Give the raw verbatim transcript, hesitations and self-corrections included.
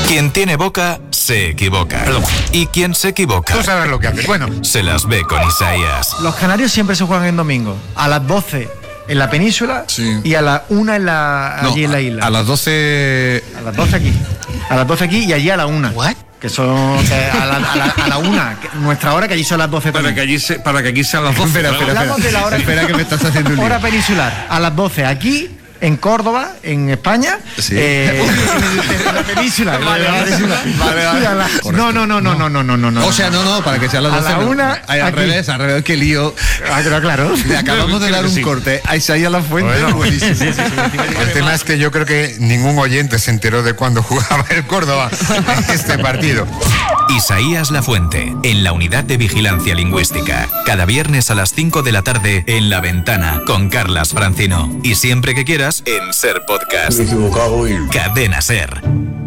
Quien tiene boca, se equivoca. Perdón. Y quien se equivoca... Tú sabes lo que haces. Bueno. Se las ve con Isaías. Los canarios siempre se juegan en domingo. A las doce en la península sí. y a las una en la, no, allí en la isla. A las doce... A las doce aquí. A las doce aquí y allí a la una. ¿What? Que son que a, la, a, la, a la una, que nuestra hora, que allí son las doce para que allí se, Para que aquí sean las doce. Espera, espera, espera. Hablamos de la hora, espera que me estás haciendo un lío. Hora peninsular, a las doce aquí, en Córdoba, en España. Sí. Eh, en la península. Vale, vale, vale, vale. No, no, no, no, no, no, no, no, no. O sea, no, no, para que sean las doce. A la una, Ay, al revés, al revés, qué lío. Ah, pero claro. Le acabamos de dar un sí. corte a Isaías Lafuente. Bueno, buenísimo. Sí, sí, sí, el tema es que yo creo que ningún oyente se enteró de cuando jugaba el Córdoba en este partido. Isaías Lafuente, en la Unidad de Vigilancia Lingüística. Cada viernes a las cinco de la tarde en La Ventana, con Carlas Francino. Y siempre que quieras, en Ser Podcast. Me he equivocado y... Cadena Ser.